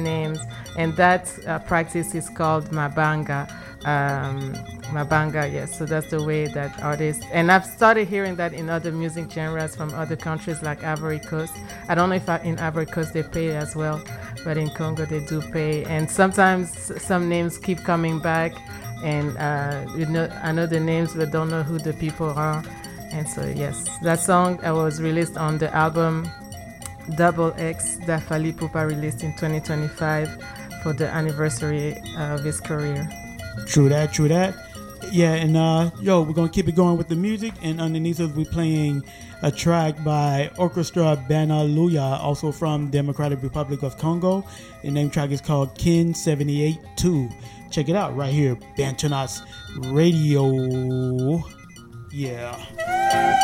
names, and that practice is called Mabanga. Mabanga, yes. So that's the way that artists, and I've started hearing that in other music genres from other countries like Ivory Coast. I don't know if in Ivory Coast they pay as well, but in Congo they do pay. And sometimes some names keep coming back, and I know the names but don't know who the people are. And so yes, that song was released on the album Double X that Fally Ipupa released in 2025 for the anniversary of his career. True that. Yeah, and we're gonna keep it going with the music, and underneath us we're playing a track by Orchestra Banaluya, also from Democratic Republic of Congo. The name track is called Kin 78-2. Check it out right here, Bantunas Radio. Yeah.